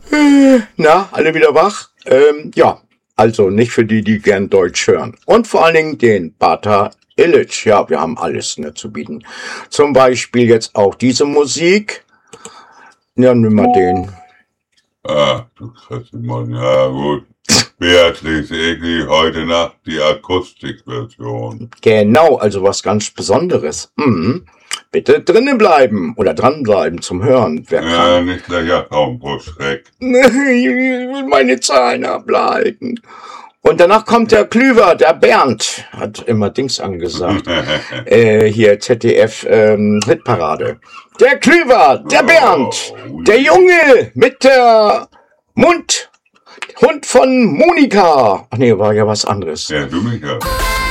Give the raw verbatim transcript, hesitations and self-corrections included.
Na, alle wieder wach? Ähm, ja, also nicht für die, die gern Deutsch hören. Und vor allen Dingen den Bata Illich. Ja, wir haben alles ne, zu bieten. Zum Beispiel jetzt auch diese Musik. Ja, nimm mal den. Ah, du Mann, ja gut. Beatrice Egli, heute Nacht die Akustikversion. Genau, also was ganz Besonderes. Mhm. Bitte drinnen bleiben oder dranbleiben zum Hören. Wer Ja, kann? nicht gleich abhauen, pro Schreck. Ich will meine Zahlen ableiten. Und danach kommt der Klüver, der Bernd, hat immer Dings angesagt. äh, hier Z D F ähm, Hitparade. Der Klüver, der Bernd, der Junge mit der Mund, Hund von Monika. Ach nee, war ja was anderes. Ja, du mich ja.